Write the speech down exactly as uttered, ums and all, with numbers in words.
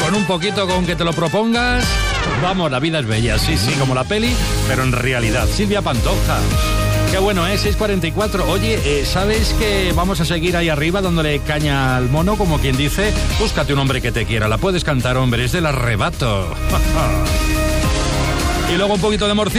con un poquito con que te lo propongas, vamos, la vida es bella, sí, sí, como la peli, pero en realidad. Silvia Pantoja. Qué bueno, ¿eh? seis cuarenta y cuatro. Oye, eh, ¿sabes que vamos a seguir ahí arriba dándole caña al mono? Como quien dice, búscate un hombre que te quiera. La puedes cantar, hombre, es del Arrebato. Y luego un poquito de morcilla.